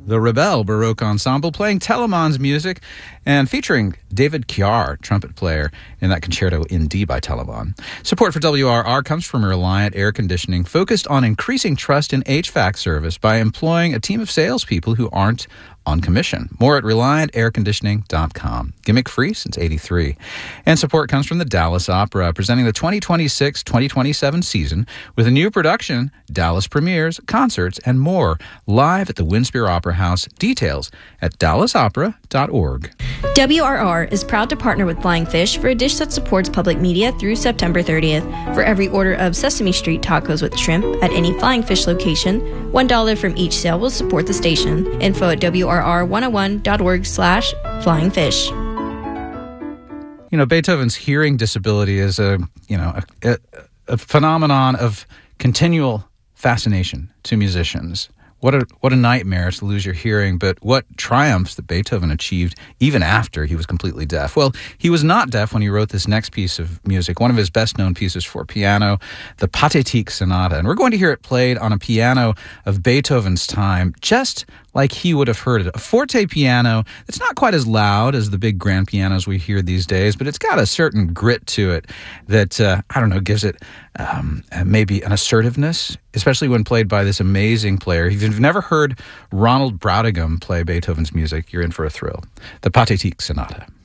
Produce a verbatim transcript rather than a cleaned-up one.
the Rebelle Baroque Ensemble, playing Telemann's music and featuring David Kjaer, trumpet player, in that concerto in D by Telemann. Support for W R R comes from Reliant Air Conditioning, focused on increasing trust in H V A C service by employing a team of salespeople who aren't on commission. More at reliant air conditioning dot com. Gimmick free since eighty-three. And support comes from the Dallas Opera, presenting the twenty twenty-six twenty twenty-seven season with a new production, Dallas premieres, concerts, and more, live at the Winspear Opera House. Details at dallas opera dot org. W R R is proud to partner with Flying Fish for a dish that supports public media through September thirtieth. For every order of Sesame Street tacos with shrimp at any Flying Fish location, one dollar from each sale will support the station. Info at W R R one oh one dot org slash flying fish. You know, Beethoven's hearing disability is a, you know, a, a, a phenomenon of continual fascination to musicians. What a what a nightmare to lose your hearing, but what triumphs that Beethoven achieved even after he was completely deaf. Well, he was not deaf when he wrote this next piece of music, one of his best-known pieces for piano, the Pathétique Sonata. And we're going to hear it played on a piano of Beethoven's time, just like he would have heard it. A forte piano that's not quite as loud as the big grand pianos we hear these days, but it's got a certain grit to it that, uh, I don't know, gives it um, maybe an assertiveness, especially when played by this amazing player. If you've never heard Ronald Brautigam play Beethoven's music, you're in for a thrill. The Pathétique Sonata.